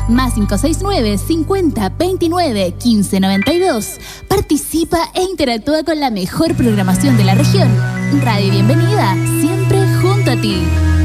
Más 569 50 29 15 92. Participa e interactúa con la mejor programación de la región. Radio Bienvenida, siempre junto a ti.